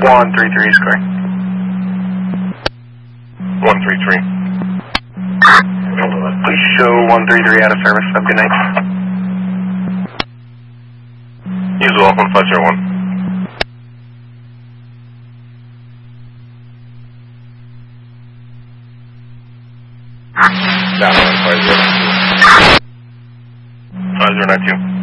133 is correct. 133. Please show 133 out of service. Have a good night. Usual 1501. Down 5092. 5092.